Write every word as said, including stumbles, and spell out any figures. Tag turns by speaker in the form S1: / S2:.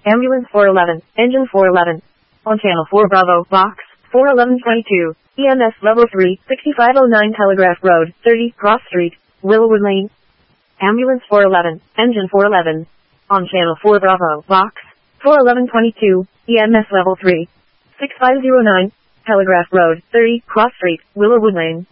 S1: Ambulance four eleven, engine four eleven. On channel four Bravo, box, four eleven twenty-two, E M S level three, sixty-five oh nine Telegraph Road, thirty, Cross Street, Willowwood Lane. Ambulance four eleven, engine four eleven. On channel four Bravo, box, four eleven twenty-two, E M S level three, sixty-five oh nine, Telegraph Road, thirty, Cross Street, Willowwood Lane.